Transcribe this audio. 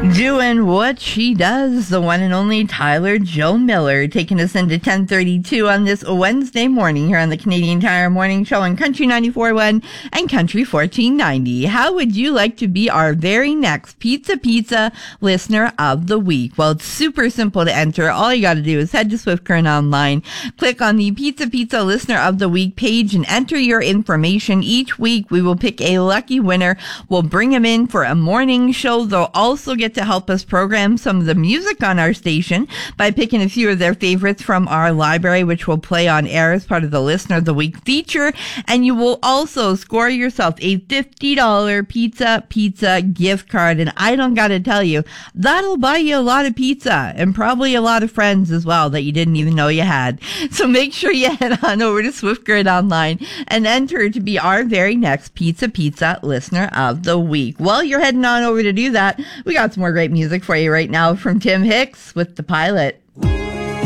Doing what she does, the one and only Tyler Joe Miller, taking us into 10:32 on this Wednesday morning here on the Canadian Tire Morning Show on Country 94.1 and Country 1490. How would you like to be our very next Pizza Listener of the Week? Well, it's super simple to enter. All you got to do is head to Swift Current Online, click on the Pizza Listener of the Week page, and enter your information. Each week, we will pick a lucky winner. We'll bring them in for a morning show. They'll also get to help us program some of the music on our station by picking a few of their favorites from our library, which will play on air as part of the Listener of the Week feature. And you will also score yourself a $50 pizza gift card. And I don't got to tell you, that'll buy you a lot of pizza and probably a lot of friends as well that you didn't even know you had. So make sure you head on over to Swift Grid Online and enter to be our very next Pizza Listener of the Week. While you're heading on over to do that, we got some more great music for you right now from Tim Hicks with The Pilot.